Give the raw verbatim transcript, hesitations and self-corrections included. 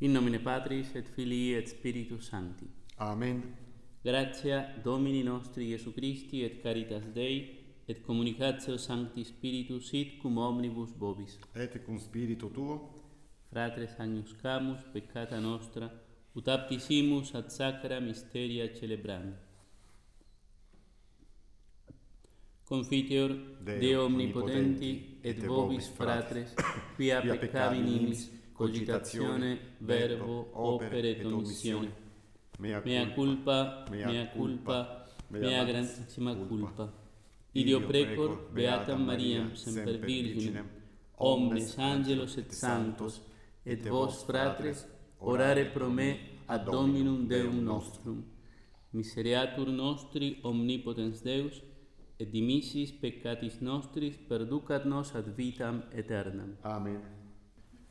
In nomine Patris et Filii et Spiritus Sancti. Amen. Gratia Domini nostri Iesu Christi et caritas Dei et communicatio Sancti Spiritus sit cum omnibus vobis. Et cum spiritu tuo, Fratres agnus camus peccata nostra, ut aptisimus ad sacra mysteria celebrandi. Confiteor Deo Deo omnipotenti et vobis fratres, quia peccavi nimis, cogitatione, verbo, opere et omissione. Mea culpa, mea culpa, mea grandissima culpa. Ideo precor beatam Mariam semper Virginem, omnes angelos et sanctos, et vos fratres, orare pro me ad Dominum Deum nostrum. Misereatur nostri omnipotens Deus, et dimissis peccatis nostris perducat nos ad vitam aeternam. Amen.